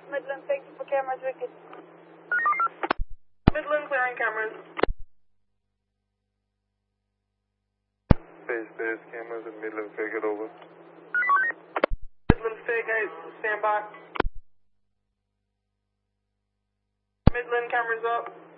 Midland, thank you for cameras, Wicked. Midland clearing cameras. Base cameras in Midland, take it over. Midland State Gate, stand by. Midland cameras up.